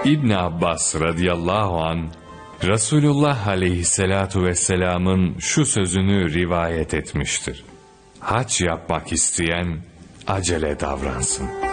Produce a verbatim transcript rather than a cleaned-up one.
İbn Abbas radıyallahu an Resulullah aleyhisselatu vesselam'ın şu sözünü rivayet etmiştir: hac yapmak isteyen acele davransın.